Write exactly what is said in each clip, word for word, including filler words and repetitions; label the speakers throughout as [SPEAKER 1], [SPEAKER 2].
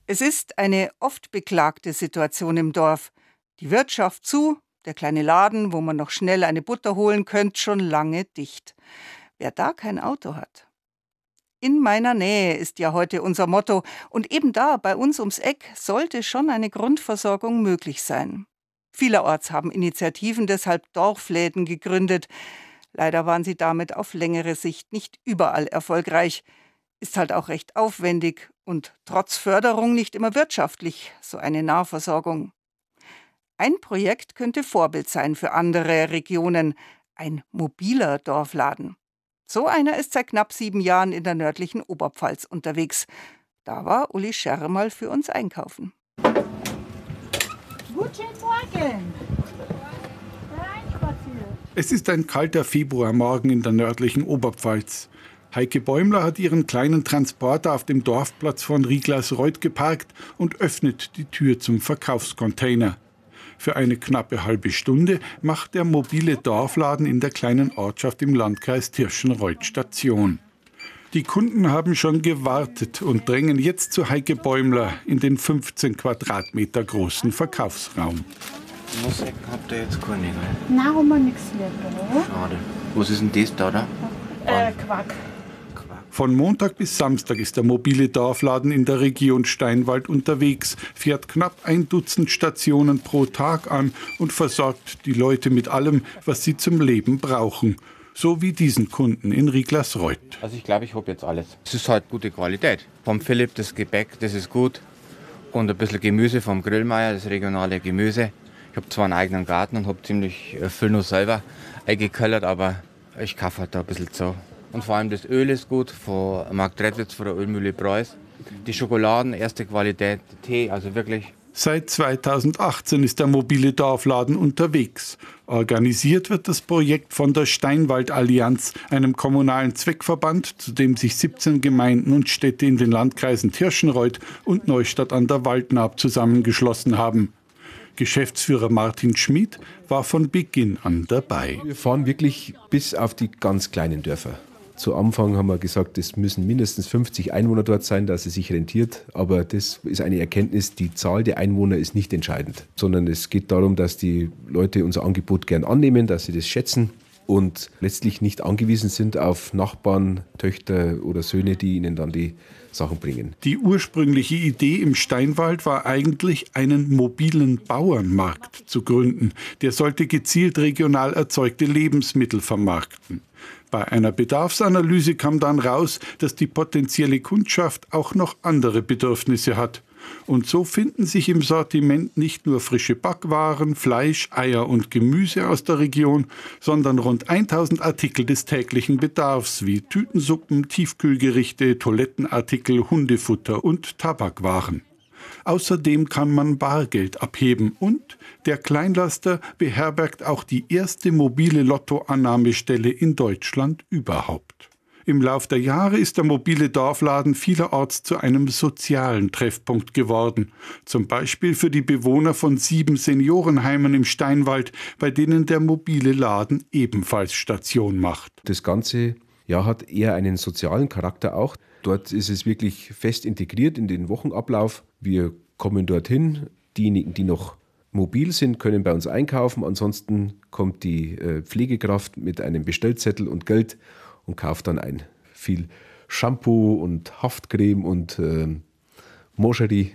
[SPEAKER 1] Es ist eine oft beklagte Situation im Dorf. Die Wirtschaft zu, der kleine Laden, wo man noch schnell eine Butter holen könnte, schon lange dicht. Wer da kein Auto hat. In meiner Nähe ist ja heute unser Motto und eben da, bei uns ums Eck, sollte schon eine Grundversorgung möglich sein. Vielerorts haben Initiativen deshalb Dorfläden gegründet. Leider waren sie damit auf längere Sicht nicht überall erfolgreich. Ist halt auch recht aufwendig und trotz Förderung nicht immer wirtschaftlich, so eine Nahversorgung. Ein Projekt könnte Vorbild sein für andere Regionen, ein mobiler Dorfladen. So einer ist seit knapp sieben Jahren in der nördlichen Oberpfalz unterwegs. Da war Uli Scherr mal für uns einkaufen.
[SPEAKER 2] Guten Morgen! Reinspaziert.
[SPEAKER 3] Es ist ein kalter Februarmorgen in der nördlichen Oberpfalz. Heike Bäumler hat ihren kleinen Transporter auf dem Dorfplatz von Riglersreuth geparkt und öffnet die Tür zum Verkaufscontainer. Für eine knappe halbe Stunde macht der mobile Dorfladen in der kleinen Ortschaft im Landkreis Tirschenreuth Station. Die Kunden haben schon gewartet und drängen jetzt zu Heike Bäumler in den fünfzehn Quadratmeter großen Verkaufsraum.
[SPEAKER 4] Musik habt ihr jetzt keine, gell?
[SPEAKER 2] Nein, haben wir nichts mehr da.
[SPEAKER 4] Schade. Was ist denn das da, da?
[SPEAKER 2] Äh, Quark.
[SPEAKER 3] Von Montag bis Samstag ist der mobile Dorfladen in der Region Steinwald unterwegs, fährt knapp ein Dutzend Stationen pro Tag an und versorgt die Leute mit allem, was sie zum Leben brauchen. So wie diesen Kunden in Riglersreuth.
[SPEAKER 4] Also ich glaube, ich habe jetzt alles. Es ist halt gute Qualität. Vom Philipp das Gebäck, das ist gut. Und ein bisschen Gemüse vom Grillmeier, das regionale Gemüse. Ich habe zwar einen eigenen Garten und habe ziemlich viel noch selber eingekellert, aber ich kaufe halt da ein bisschen zu. Und vor allem das Öl ist gut, von Markt Redwitz, von der Ölmühle Preuß. Die Schokoladen, erste Qualität, Tee, also wirklich.
[SPEAKER 3] Seit zweitausendachtzehn ist der mobile Dorfladen unterwegs. Organisiert wird das Projekt von der Steinwald-Allianz, einem kommunalen Zweckverband, zu dem sich siebzehn Gemeinden und Städte in den Landkreisen Tirschenreuth und Neustadt an der Waldnaab zusammengeschlossen haben. Geschäftsführer Martin Schmid war von Beginn an dabei.
[SPEAKER 5] Wir fahren wirklich bis auf die ganz kleinen Dörfer. Zu Anfang haben wir gesagt, es müssen mindestens fünfzig Einwohner dort sein, dass es sich rentiert. Aber das ist eine Erkenntnis, die Zahl der Einwohner ist nicht entscheidend. Sondern es geht darum, dass die Leute unser Angebot gern annehmen, dass sie das schätzen und letztlich nicht angewiesen sind auf Nachbarn, Töchter oder Söhne, die ihnen dann die Sachen bringen.
[SPEAKER 3] Die ursprüngliche Idee im Steinwald war eigentlich, einen mobilen Bauernmarkt zu gründen. Der sollte gezielt regional erzeugte Lebensmittel vermarkten. Bei einer Bedarfsanalyse kam dann raus, dass die potenzielle Kundschaft auch noch andere Bedürfnisse hat. Und so finden sich im Sortiment nicht nur frische Backwaren, Fleisch, Eier und Gemüse aus der Region, sondern rund tausend Artikel des täglichen Bedarfs wie Tütensuppen, Tiefkühlgerichte, Toilettenartikel, Hundefutter und Tabakwaren. Außerdem kann man Bargeld abheben und der Kleinlaster beherbergt auch die erste mobile Lottoannahmestelle in Deutschland überhaupt. Im Lauf der Jahre ist der mobile Dorfladen vielerorts zu einem sozialen Treffpunkt geworden. Zum Beispiel für die Bewohner von sieben Seniorenheimen im Steinwald, bei denen der mobile Laden ebenfalls Station macht.
[SPEAKER 5] Das Ganze ja, hat eher einen sozialen Charakter auch. Dort ist es wirklich fest integriert in den Wochenablauf. Wir kommen dorthin. Diejenigen, die noch mobil sind, können bei uns einkaufen. Ansonsten kommt die Pflegekraft mit einem Bestellzettel und Geld und kauft dann ein. Viel Shampoo und Haftcreme und äh, Moscherie.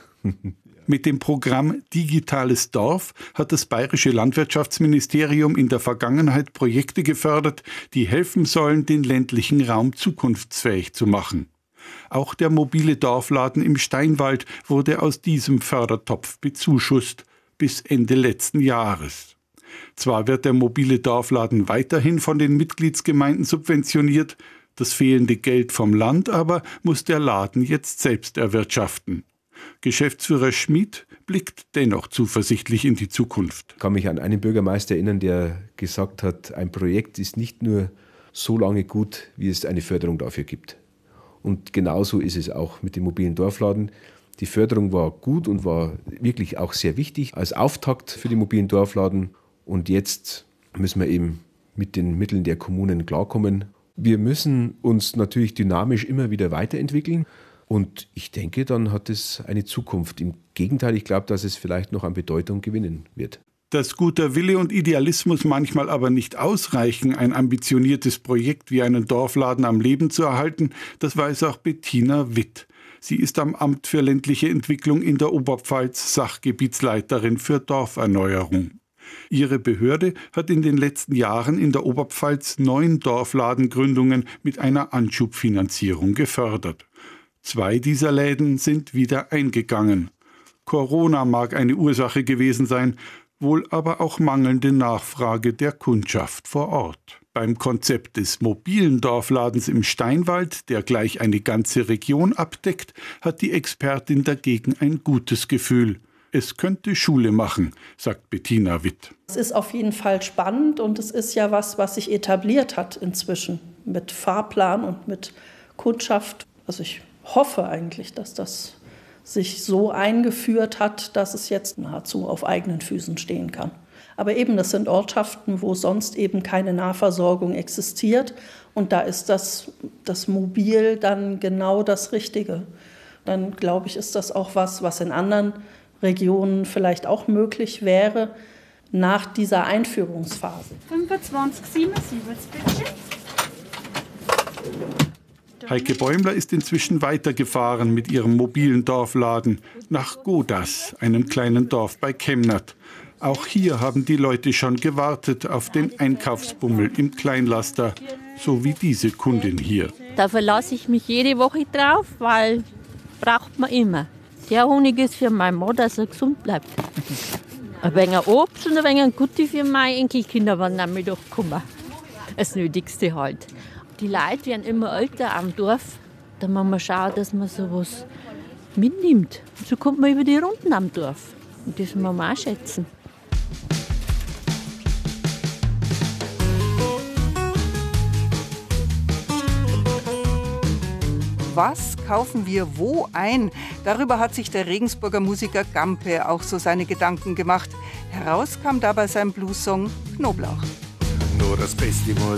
[SPEAKER 3] Mit dem Programm Digitales Dorf hat das Bayerische Landwirtschaftsministerium in der Vergangenheit Projekte gefördert, die helfen sollen, den ländlichen Raum zukunftsfähig zu machen. Auch der mobile Dorfladen im Steinwald wurde aus diesem Fördertopf bezuschusst, bis Ende letzten Jahres. Zwar wird der mobile Dorfladen weiterhin von den Mitgliedsgemeinden subventioniert, das fehlende Geld vom Land aber muss der Laden jetzt selbst erwirtschaften. Geschäftsführer Schmid blickt dennoch zuversichtlich in die Zukunft.
[SPEAKER 5] Ich kann mich an einen Bürgermeister erinnern, der gesagt hat, ein Projekt ist nicht nur so lange gut, wie es eine Förderung dafür gibt. Und genauso ist es auch mit dem mobilen Dorfladen. Die Förderung war gut und war wirklich auch sehr wichtig als Auftakt für den mobilen Dorfladen. Und jetzt müssen wir eben mit den Mitteln der Kommunen klarkommen. Wir müssen uns natürlich dynamisch immer wieder weiterentwickeln. Und ich denke, dann hat es eine Zukunft. Im Gegenteil, ich glaube, dass es vielleicht noch an Bedeutung gewinnen wird.
[SPEAKER 3] Dass guter Wille und Idealismus manchmal aber nicht ausreichen, ein ambitioniertes Projekt wie einen Dorfladen am Leben zu erhalten, das weiß auch Bettina Witt. Sie ist am Amt für ländliche Entwicklung in der Oberpfalz Sachgebietsleiterin für Dorferneuerung. Ihre Behörde hat in den letzten Jahren in der Oberpfalz neun Dorfladengründungen mit einer Anschubfinanzierung gefördert. Zwei dieser Läden sind wieder eingegangen. Corona mag eine Ursache gewesen sein, wohl aber auch mangelnde Nachfrage der Kundschaft vor Ort. Beim Konzept des mobilen Dorfladens im Steinwald, der gleich eine ganze Region abdeckt, hat die Expertin dagegen ein gutes Gefühl. Es könnte Schule machen, sagt Bettina Witt.
[SPEAKER 6] Es ist auf jeden Fall spannend und es ist ja was, was sich etabliert hat inzwischen mit Fahrplan und mit Kundschaft. Also ich hoffe eigentlich, dass das sich so eingeführt hat, dass es jetzt nahezu auf eigenen Füßen stehen kann. Aber eben, das sind Ortschaften, wo sonst eben keine Nahversorgung existiert. Und da ist das, das Mobil dann genau das Richtige. Dann, glaube ich, ist das auch was, was in anderen Regionen vielleicht auch möglich wäre nach dieser Einführungsphase.
[SPEAKER 2] fünfundzwanzig siebenundsiebzig, bitte.
[SPEAKER 3] Heike Bäumler ist inzwischen weitergefahren mit ihrem mobilen Dorfladen nach Godas, einem kleinen Dorf bei Kemnert. Auch hier haben die Leute schon gewartet auf den Einkaufsbummel im Kleinlaster, so wie diese Kundin hier.
[SPEAKER 7] Da verlasse ich mich jede Woche drauf, weil braucht man immer. Der Honig ist für meinen Mann, dass er gesund bleibt. Ein wenig Obst und ein wenig Gutti für meine Enkelkinder, wenn nämlich doch kommen. Das Nötigste halt. Die Leute werden immer älter am Dorf. Da muss man schauen, dass man sowas mitnimmt. So kommt man über die Runden am Dorf. Und das muss man auch schätzen.
[SPEAKER 1] Was kaufen wir wo ein? Darüber hat sich der Regensburger Musiker Gampe auch so seine Gedanken gemacht. Heraus kam dabei sein Bluessong Knoblauch.
[SPEAKER 8] Nur das Beste muss